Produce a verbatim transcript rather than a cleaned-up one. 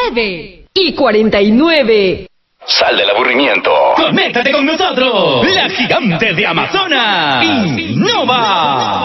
nueve y cuarenta y nueve. Sal del aburrimiento. Conéctate con nosotros. La gigante de Amazonas. Innova.